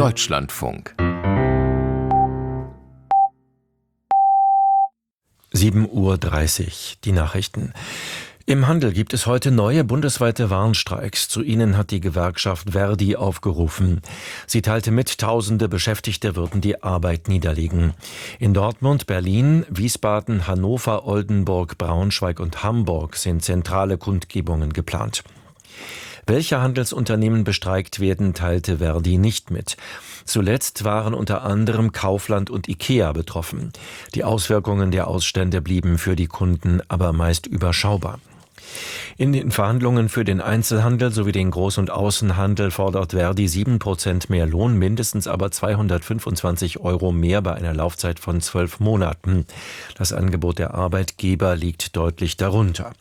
Deutschlandfunk. 7:30 Uhr, die Nachrichten. Im Handel gibt es heute neue bundesweite Warnstreiks. Zu ihnen hat die Gewerkschaft ver.di aufgerufen. Sie teilte mit, tausende Beschäftigte würden die Arbeit niederlegen. In Dortmund, Berlin, Wiesbaden, Hannover, Oldenburg, Braunschweig und Hamburg sind zentrale Kundgebungen geplant. Welche Handelsunternehmen bestreikt werden, teilte ver.di nicht mit. Zuletzt waren unter anderem Kaufland und IKEA betroffen. Die Auswirkungen der Ausstände blieben für die Kunden aber meist überschaubar. In den Verhandlungen für den Einzelhandel sowie den Groß- und Außenhandel fordert ver.di 7% mehr Lohn, mindestens aber 225 € mehr bei einer Laufzeit von 12 Monaten. Das Angebot der Arbeitgeber liegt deutlich darunter.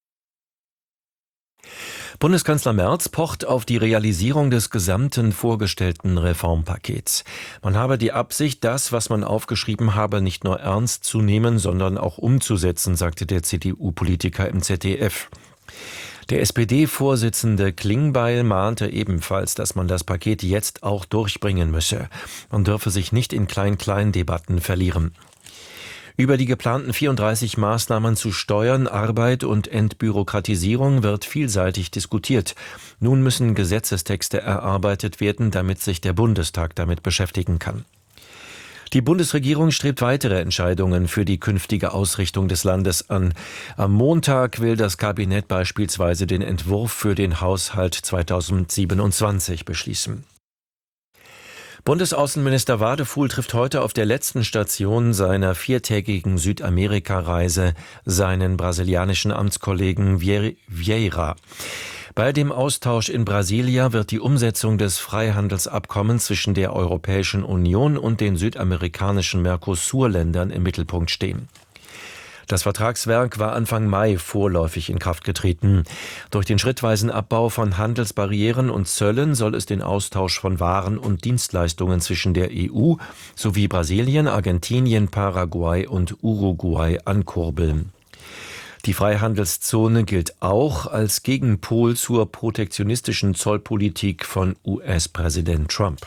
Bundeskanzler Merz pocht auf die Realisierung des gesamten vorgestellten Reformpakets. Man habe die Absicht, das, was man aufgeschrieben habe, nicht nur ernst zu nehmen, sondern auch umzusetzen, sagte der CDU-Politiker im ZDF. Der SPD-Vorsitzende Klingbeil mahnte ebenfalls, dass man das Paket jetzt auch durchbringen müsse. Man dürfe sich nicht in Klein-Klein-Debatten verlieren. Über die geplanten 34 Maßnahmen zu Steuern, Arbeit und Entbürokratisierung wird vielseitig diskutiert. Nun müssen Gesetzestexte erarbeitet werden, damit sich der Bundestag damit beschäftigen kann. Die Bundesregierung strebt weitere Entscheidungen für die künftige Ausrichtung des Landes an. Am Montag will das Kabinett beispielsweise den Entwurf für den Haushalt 2027 beschließen. Bundesaußenminister Wadefuhl trifft heute auf der letzten Station seiner 4-tägigen Südamerika-Reise seinen brasilianischen Amtskollegen Vieira. Bei dem Austausch in Brasilia wird die Umsetzung des Freihandelsabkommens zwischen der Europäischen Union und den südamerikanischen Mercosur-Ländern im Mittelpunkt stehen. Das Vertragswerk war Anfang Mai vorläufig in Kraft getreten. Durch den schrittweisen Abbau von Handelsbarrieren und Zöllen soll es den Austausch von Waren und Dienstleistungen zwischen der EU sowie Brasilien, Argentinien, Paraguay und Uruguay ankurbeln. Die Freihandelszone gilt auch als Gegenpol zur protektionistischen Zollpolitik von US-Präsident Trump.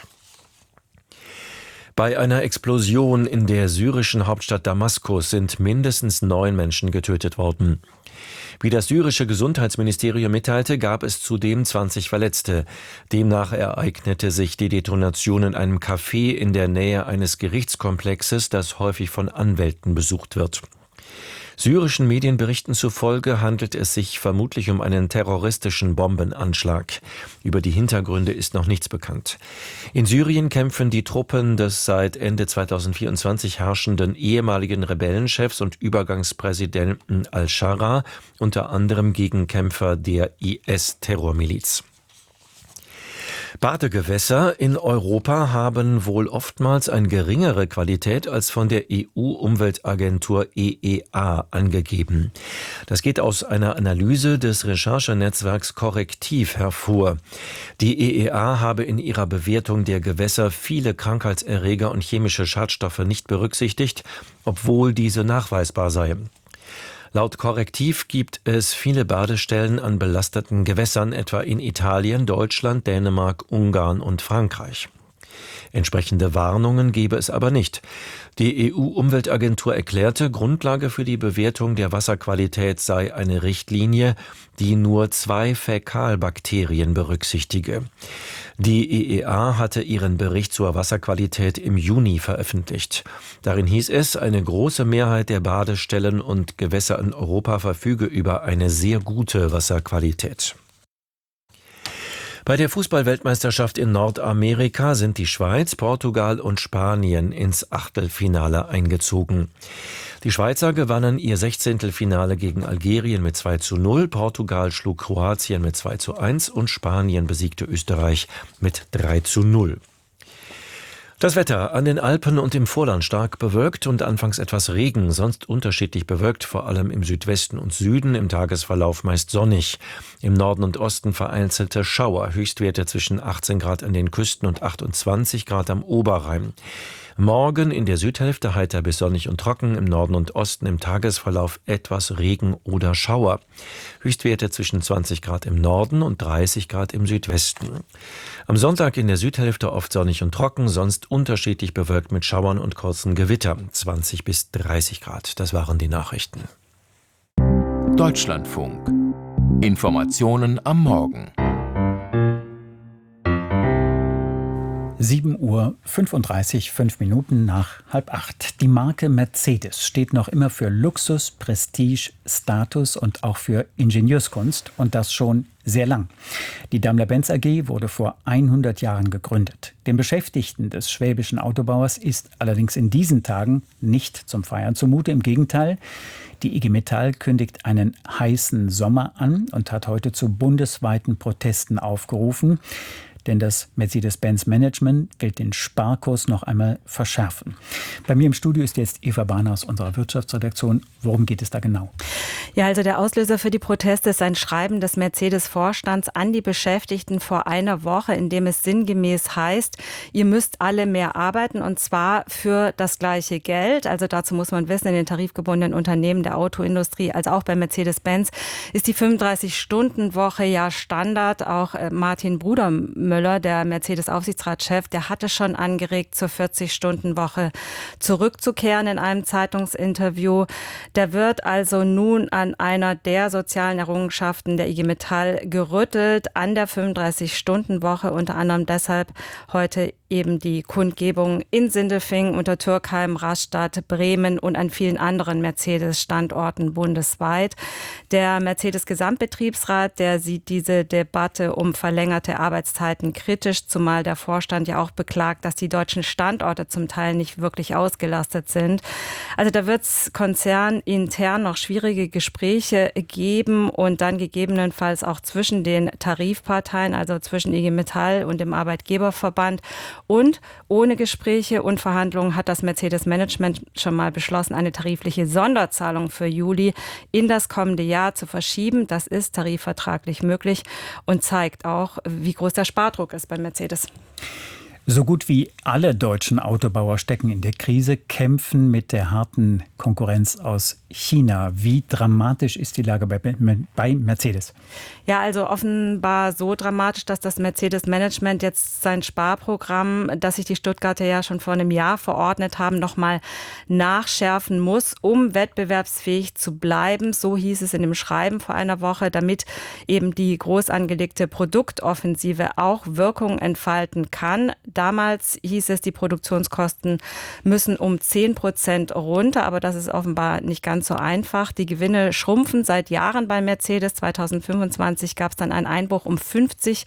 Bei einer Explosion in der syrischen Hauptstadt Damaskus sind mindestens 9 Menschen getötet worden. Wie das syrische Gesundheitsministerium mitteilte, gab es zudem 20 Verletzte. Demnach ereignete sich die Detonation in einem Café in der Nähe eines Gerichtskomplexes, das häufig von Anwälten besucht wird. Syrischen Medienberichten zufolge handelt es sich vermutlich um einen terroristischen Bombenanschlag. Über die Hintergründe ist noch nichts bekannt. In Syrien kämpfen die Truppen des seit Ende 2024 herrschenden ehemaligen Rebellenchefs und Übergangspräsidenten al-Shara, unter anderem gegen Kämpfer der IS-Terrormiliz. Badegewässer in Europa haben wohl oftmals eine geringere Qualität als von der EU-Umweltagentur EEA angegeben. Das geht aus einer Analyse des Recherchenetzwerks Correctiv hervor. Die EEA habe in ihrer Bewertung der Gewässer viele Krankheitserreger und chemische Schadstoffe nicht berücksichtigt, obwohl diese nachweisbar seien. Laut Correctiv gibt es viele Badestellen an belasteten Gewässern, etwa in Italien, Deutschland, Dänemark, Ungarn und Frankreich. Entsprechende Warnungen gebe es aber nicht. Die EU-Umweltagentur erklärte, Grundlage für die Bewertung der Wasserqualität sei eine Richtlinie, die nur 2 Fäkalbakterien berücksichtige. Die EEA hatte ihren Bericht zur Wasserqualität im Juni veröffentlicht. Darin hieß es, eine große Mehrheit der Badestellen und Gewässer in Europa verfüge über eine sehr gute Wasserqualität. Bei der Fußball-Weltmeisterschaft in Nordamerika sind die Schweiz, Portugal und Spanien ins Achtelfinale eingezogen. Die Schweizer gewannen ihr 16. Finale gegen Algerien mit 2:0, Portugal schlug Kroatien mit 2:1 und Spanien besiegte Österreich mit 3:0. Das Wetter: an den Alpen und im Vorland stark bewölkt und anfangs etwas Regen, sonst unterschiedlich bewölkt, vor allem im Südwesten und Süden, im Tagesverlauf meist sonnig. Im Norden und Osten vereinzelte Schauer, Höchstwerte zwischen 18 Grad an den Küsten und 28 Grad am Oberrhein. Morgen in der Südhälfte heiter bis sonnig und trocken, im Norden und Osten im Tagesverlauf etwas Regen oder Schauer. Höchstwerte zwischen 20 Grad im Norden und 30 Grad im Südwesten. Am Sonntag in der Südhälfte oft sonnig und trocken, sonst unterschiedlich bewölkt mit Schauern und kurzen Gewittern. 20 bis 30 Grad. Das waren die Nachrichten. Deutschlandfunk. Informationen am Morgen. 7:35 Uhr, 5 Minuten nach 7:30. Die Marke Mercedes steht noch immer für Luxus, Prestige, Status und auch für Ingenieurskunst, und das schon sehr lang. Die Daimler-Benz AG wurde vor 100 Jahren gegründet. Den Beschäftigten des schwäbischen Autobauers ist allerdings in diesen Tagen nicht zum Feiern zumute. Im Gegenteil, die IG Metall kündigt einen heißen Sommer an und hat heute zu bundesweiten Protesten aufgerufen. Denn das Mercedes-Benz-Management will den Sparkurs noch einmal verschärfen. Bei mir im Studio ist jetzt Eva Bahner aus unserer Wirtschaftsredaktion. Worum geht es da genau? Ja, also der Auslöser für die Proteste ist ein Schreiben des Mercedes-Vorstands an die Beschäftigten vor einer Woche, in dem es sinngemäß heißt, ihr müsst alle mehr arbeiten, und zwar für das gleiche Geld. Also dazu muss man wissen, in den tarifgebundenen Unternehmen der Autoindustrie, als auch bei Mercedes-Benz, ist die 35-Stunden-Woche ja Standard. Auch Martin Brudermüller, der Mercedes-Aufsichtsratschef, der hatte schon angeregt, zur 40-Stunden-Woche zurückzukehren in einem Zeitungsinterview. Der wird also nun an einer der sozialen Errungenschaften der IG Metall gerüttelt, an der 35-Stunden-Woche, unter anderem deshalb heute eben die Kundgebung in Sindelfingen, Untertürkheim, Rastatt, Bremen und an vielen anderen Mercedes-Standorten bundesweit. Der Mercedes-Gesamtbetriebsrat, der sieht diese Debatte um verlängerte Arbeitszeiten kritisch, zumal der Vorstand ja auch beklagt, dass die deutschen Standorte zum Teil nicht wirklich ausgelastet sind. Also da wird es konzernintern noch schwierige Gespräche geben und dann gegebenenfalls auch zwischen den Tarifparteien, also zwischen IG Metall und dem Arbeitgeberverband. Und ohne Gespräche und Verhandlungen hat das Mercedes-Management schon mal beschlossen, eine tarifliche Sonderzahlung für Juli in das kommende Jahr zu verschieben. Das ist tarifvertraglich möglich und zeigt auch, wie groß der Spardruck ist bei Mercedes. So gut wie alle deutschen Autobauer stecken in der Krise, kämpfen mit der harten Konkurrenz aus China. Wie dramatisch ist die Lage bei Mercedes? Ja, also offenbar so dramatisch, dass das Mercedes-Management jetzt sein Sparprogramm, das sich die Stuttgarter ja schon vor einem Jahr verordnet haben, nochmal nachschärfen muss, um wettbewerbsfähig zu bleiben. So hieß es in dem Schreiben vor einer Woche, damit eben die groß angelegte Produktoffensive auch Wirkung entfalten kann. Damals hieß es, die Produktionskosten müssen um 10% runter, aber das ist offenbar nicht ganz so einfach. Die Gewinne schrumpfen seit Jahren bei Mercedes. 2025 gab es dann einen Einbruch um 50%,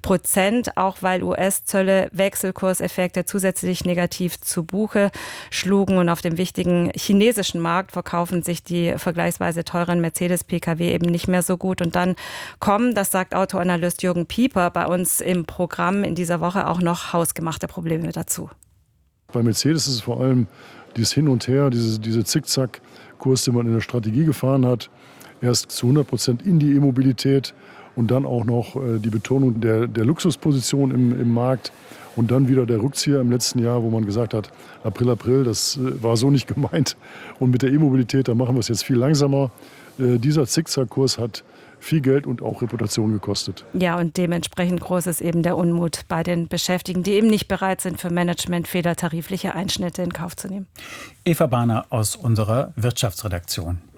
auch weil US-Zölle, Wechselkurseffekte zusätzlich negativ zu Buche schlugen. Und auf dem wichtigen chinesischen Markt verkaufen sich die vergleichsweise teuren Mercedes-Pkw eben nicht mehr so gut. Und dann kommen, das sagt Autoanalyst Jürgen Pieper bei uns im Programm in dieser Woche, auch noch hausgemachte Probleme dazu. Bei Mercedes ist es vor allem dieses Hin und Her, diese Zickzack-Kurs, den man in der Strategie gefahren hat. Erst zu 100% in die E-Mobilität und dann auch noch die Betonung der Luxusposition im Markt. Und dann wieder der Rückzieher im letzten Jahr, wo man gesagt hat, April, das war so nicht gemeint. Und mit der E-Mobilität, da machen wir es jetzt viel langsamer. Dieser Zickzack-Kurs hat viel Geld und auch Reputation gekostet. Ja, und dementsprechend groß ist eben der Unmut bei den Beschäftigten, die eben nicht bereit sind, für Managementfehler tarifliche Einschnitte in Kauf zu nehmen. Eva Bahner aus unserer Wirtschaftsredaktion.